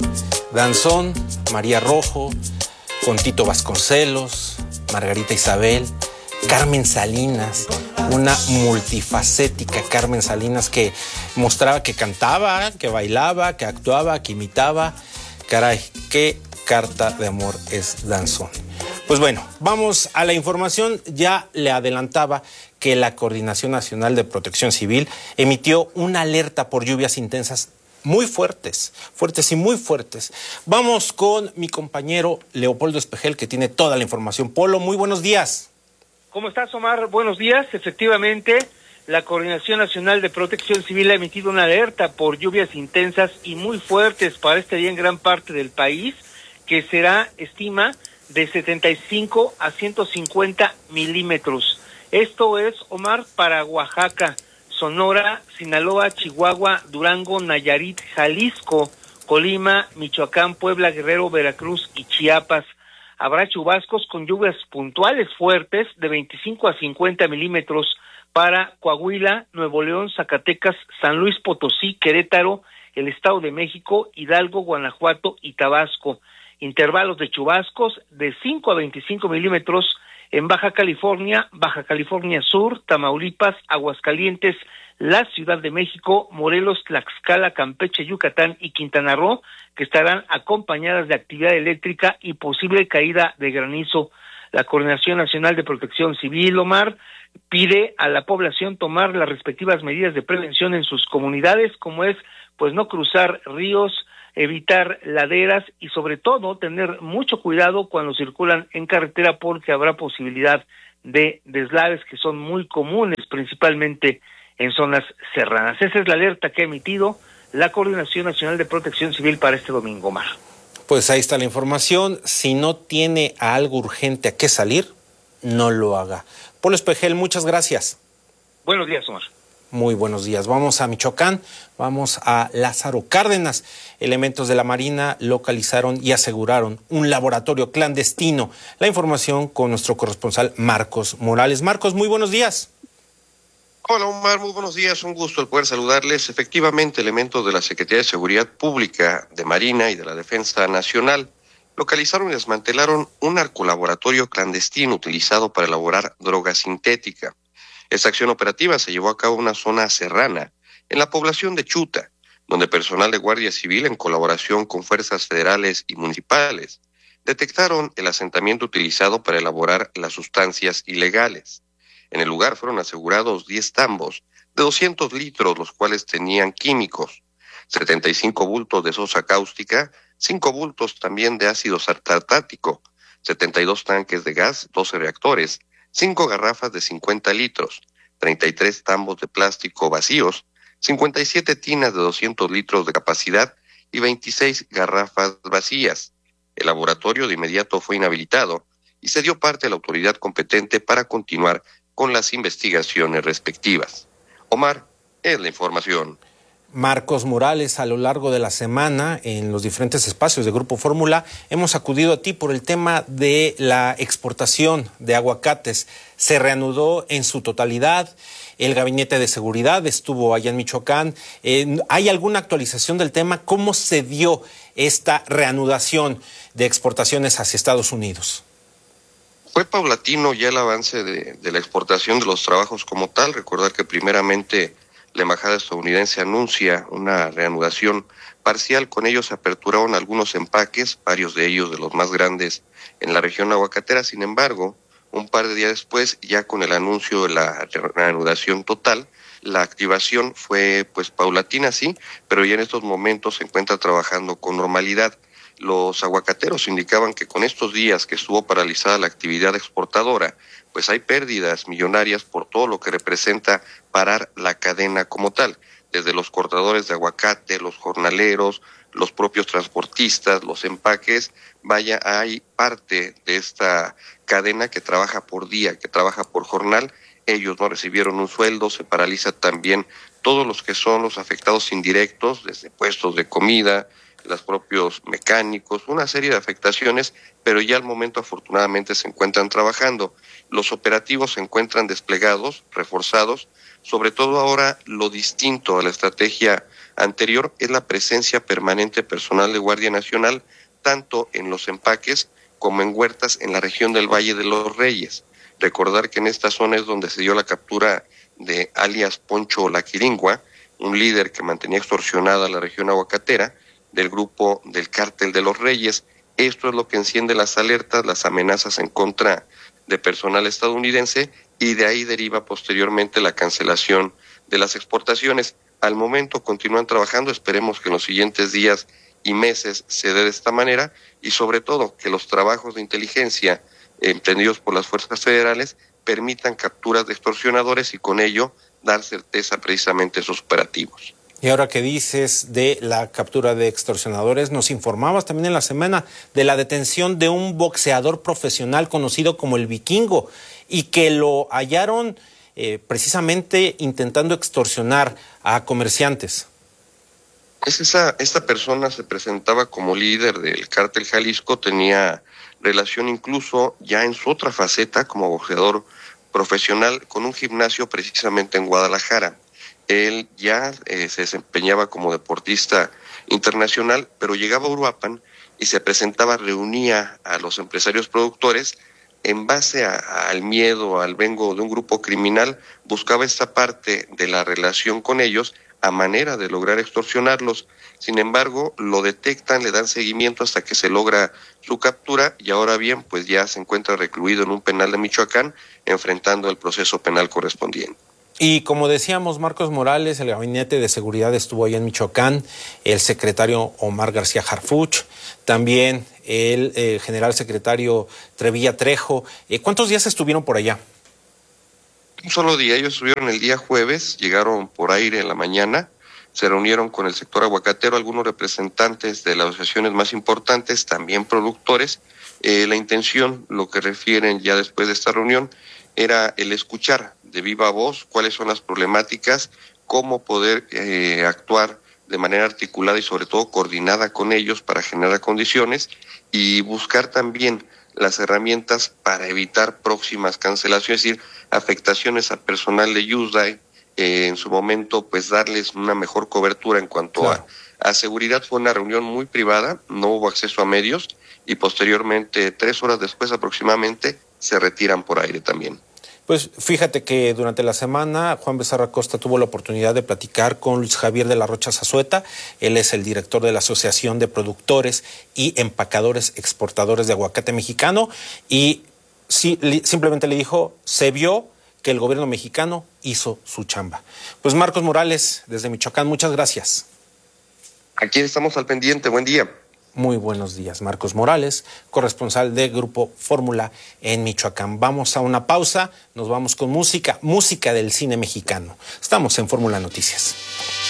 Danzón, María Rojo, con Tito Vasconcelos, Margarita Isabel, Carmen Salinas, una multifacética Carmen Salinas que mostraba que cantaba, que bailaba, que actuaba, que imitaba. Caray, qué carta de amor es Danzón. Pues bueno, vamos a la información. Ya le adelantaba que la Coordinación Nacional de Protección Civil emitió una alerta por lluvias intensas muy fuertes y muy fuertes. Vamos con mi compañero Leopoldo Espejel, que tiene toda la información. Polo, muy buenos días. ¿Cómo estás, Omar? Buenos días. Efectivamente, la Coordinación Nacional de Protección Civil ha emitido una alerta por lluvias intensas y muy fuertes para este día en gran parte del país, que será, estima, de 75 a 150 milímetros. Esto es, Omar, para Oaxaca, Sonora, Sinaloa, Chihuahua, Durango, Nayarit, Jalisco, Colima, Michoacán, Puebla, Guerrero, Veracruz y Chiapas. Habrá chubascos con lluvias puntuales fuertes de 25 a 50 milímetros para Coahuila, Nuevo León, Zacatecas, San Luis Potosí, Querétaro, el Estado de México, Hidalgo, Guanajuato y Tabasco. Intervalos de chubascos de 5 a 25 milímetros en Baja California Sur, Tamaulipas, Aguascalientes, la Ciudad de México, Morelos, Tlaxcala, Campeche, Yucatán y Quintana Roo, que estarán acompañadas de actividad eléctrica y posible caída de granizo. La Coordinación Nacional de Protección Civil, Omar, pide a la población tomar las respectivas medidas de prevención en sus comunidades, como es, pues, no cruzar ríos, evitar laderas y sobre todo tener mucho cuidado cuando circulan en carretera, porque habrá posibilidad de deslaves que son muy comunes, principalmente en zonas serranas. Esa es la alerta que ha emitido la Coordinación Nacional de Protección Civil para este domingo, Omar. Pues ahí está la información. Si no tiene a algo urgente a qué salir, no lo haga. Polo Espejel, muchas gracias. Buenos días, Omar. Muy buenos días. Vamos a Michoacán, vamos a Lázaro Cárdenas. Elementos de la Marina localizaron y aseguraron un laboratorio clandestino. La información con nuestro corresponsal Marcos Morales. Marcos, muy buenos días. Hola, Omar, muy buenos días. Un gusto el poder saludarles. Efectivamente, elementos de la Secretaría de Seguridad Pública, de Marina y de la Defensa Nacional localizaron y desmantelaron un narcolaboratorio clandestino utilizado para elaborar droga sintética. Esta acción operativa se llevó a cabo en una zona serrana, en la población de Chuta, donde personal de Guardia Civil, en colaboración con fuerzas federales y municipales, detectaron el asentamiento utilizado para elaborar las sustancias ilegales. En el lugar fueron asegurados 10 tambos de 200 litros, los cuales tenían químicos, 75 bultos de sosa cáustica, 5 bultos también de ácido tartático, 72 tanques de gas, 12 reactores, 5 garrafas de 50 litros, 33 tambos de plástico vacíos, 57 tinas de 200 litros de capacidad y 26 garrafas vacías. El laboratorio de inmediato fue inhabilitado y se dio parte a la autoridad competente para continuar con las investigaciones respectivas. Omar, es la información. Marcos Morales, a lo largo de la semana, en los diferentes espacios de Grupo Fórmula, hemos acudido a ti por el tema de la exportación de aguacates. Se reanudó en su totalidad, el Gabinete de Seguridad estuvo allá en Michoacán. ¿Hay alguna actualización del tema? ¿Cómo se dio esta reanudación de exportaciones hacia Estados Unidos? Fue paulatino ya el avance de la exportación de los trabajos como tal. Recordar que primeramente la embajada estadounidense anuncia una reanudación parcial. Con ellos se aperturaron algunos empaques, varios de ellos de los más grandes en la región aguacatera. Sin embargo, un par de días después, ya con el anuncio de la reanudación total, la activación fue pues paulatina, sí, pero ya en estos momentos se encuentra trabajando con normalidad. Los aguacateros indicaban que con estos días que estuvo paralizada la actividad exportadora, pues hay pérdidas millonarias por todo lo que representa parar la cadena como tal, desde los cortadores de aguacate, los jornaleros, los propios transportistas, los empaques. Vaya, hay parte de esta cadena que trabaja por día, que trabaja por jornal. Ellos no recibieron un sueldo, se paraliza también todos los que son los afectados indirectos, desde puestos de comida, los propios mecánicos, una serie de afectaciones, pero ya al momento afortunadamente se encuentran trabajando. Los operativos se encuentran desplegados, reforzados, sobre todo ahora lo distinto a la estrategia anterior es la presencia permanente personal de Guardia Nacional, tanto en los empaques como en huertas en la región del Valle de los Reyes. Recordar que en esta zona es donde se dio la captura de alias Poncho La Quiringua, un líder que mantenía extorsionada la región aguacatera del grupo del Cártel de los Reyes. Esto es lo que enciende las alertas, las amenazas en contra de personal estadounidense, y de ahí deriva posteriormente la cancelación de las exportaciones. Al momento continúan trabajando, esperemos que en los siguientes días y meses se dé de esta manera, y sobre todo que los trabajos de inteligencia emprendidos por las fuerzas federales permitan capturas de extorsionadores y con ello dar certeza precisamente a esos operativos. Y ahora que dices de la captura de extorsionadores, nos informabas también en la semana de la detención de un boxeador profesional conocido como el Vikingo, y que lo hallaron precisamente intentando extorsionar a comerciantes. Esta persona se presentaba como líder del Cártel Jalisco, tenía relación incluso ya en su otra faceta como boxeador profesional con un gimnasio precisamente en Guadalajara. Él ya se desempeñaba como deportista internacional, pero llegaba a Uruapan y se presentaba, reunía a los empresarios productores en base al miedo, al vengo de un grupo criminal, buscaba esta parte de la relación con ellos a manera de lograr extorsionarlos. Sin embargo, lo detectan, le dan seguimiento hasta que se logra su captura, y ahora bien, pues ya se encuentra recluido en un penal de Michoacán, enfrentando el proceso penal correspondiente. Y como decíamos, Marcos Morales, el Gabinete de Seguridad estuvo allá en Michoacán, el secretario Omar García Harfuch, también el general secretario Trevilla Trejo. ¿Cuántos días estuvieron por allá? Un solo día, ellos estuvieron el día jueves, llegaron por aire en la mañana, se reunieron con el sector aguacatero, algunos representantes de las asociaciones más importantes, también productores. La intención, lo que refieren ya después de esta reunión, era el escuchar de viva voz cuáles son las problemáticas, cómo poder actuar de manera articulada y sobre todo coordinada con ellos para generar condiciones, y buscar también las herramientas para evitar próximas cancelaciones, es decir, afectaciones al personal de USDAI, en su momento pues darles una mejor cobertura en cuanto a seguridad. Fue una reunión muy privada, no hubo acceso a medios, y posteriormente, 3 horas después aproximadamente, se retiran por aire también. Pues fíjate que durante la semana Juan Becerra Costa tuvo la oportunidad de platicar con Luis Javier de la Rocha Zazueta. Él es el director de la Asociación de Productores y Empacadores Exportadores de Aguacate Mexicano, y sí, simplemente le dijo, se vio que el gobierno mexicano hizo su chamba. Pues Marcos Morales, desde Michoacán, muchas gracias. Aquí estamos al pendiente, buen día. Muy buenos días, Marcos Morales, corresponsal de Grupo Fórmula en Michoacán. Vamos a una pausa, nos vamos con música del cine mexicano. Estamos en Fórmula Noticias.